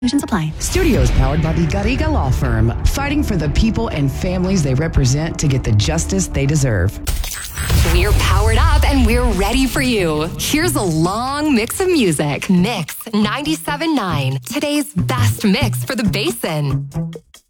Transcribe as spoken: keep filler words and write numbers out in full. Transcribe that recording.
Solutions apply. Studios powered by the Garriga Law Firm, fighting for the people and families they represent to get the justice they deserve. We're powered up and we're ready for you. Here's a long mix of music. Mix ninety-seven point nine, today's best mix for the Basin.